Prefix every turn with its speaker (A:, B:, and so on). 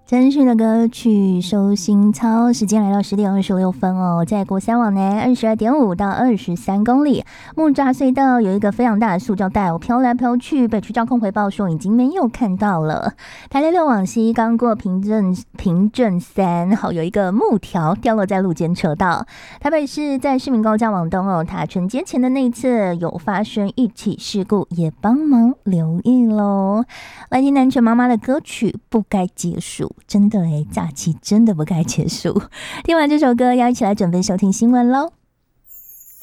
A: 陈奕迅的歌曲《收心操》，时间来到10:26哦，在国三往南22.5到23公里，木栅隧道有一个非常大的塑胶袋，飘来飘去，北区交控回报说已经没有看到了。台北6往西刚过平镇3，好有一个木条掉落在路肩车道。台北市在市民高架往东哦，塔城街前的内侧有发生一起事故，也帮忙留意喽。来听南拳妈妈的歌曲《不该结束》。真的假期真的不该结束。听完这首歌，要一起来准备收听新闻喽。